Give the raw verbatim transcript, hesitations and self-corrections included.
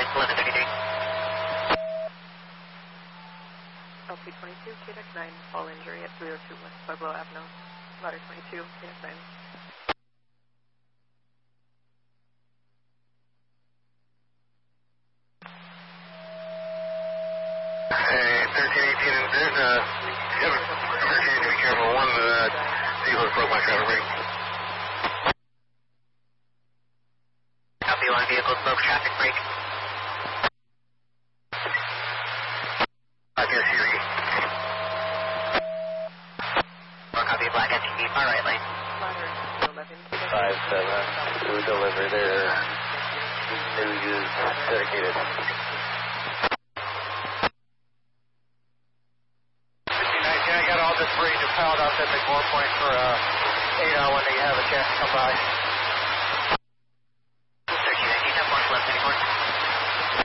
eleven thirty-three. L P twenty-two, K X nine, fall injury at three oh two West Pueblo Avenue. Ladder twenty-two, K X nine. Hey, thirteen eighteen, there's a, thirteen eighteen, be careful, one of the vehicles broke my traffic brake. Copy, one vehicle broke traffic brake. Black S U V. Or copy, black S U V, far right lane. Ladder eleven, K X nine. five seven, who deliver their new used dedicated. I got all this free to piled up at McMoore Point for uh, eight hour when they have a chance to come by. thirteen nineteen, have one, eleven thirty-four.